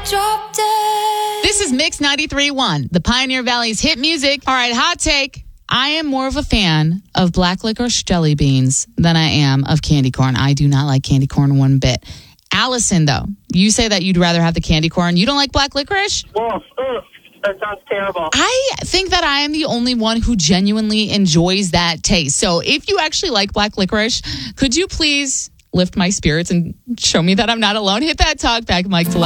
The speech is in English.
drop dead. This is Mix 93.1, the Pioneer Valley's hit music. All right, hot take. I am more of a fan of black licorice jelly beans than I am of candy corn. I do not like candy corn one bit. Allison, though, you say that you'd rather have the candy corn. You don't like black licorice? Well, that sounds terrible. I think that I am the only one who genuinely enjoys that taste. So if you actually like black licorice, could you please lift my spirits and show me that I'm not alone? Hit that talk back, Mike.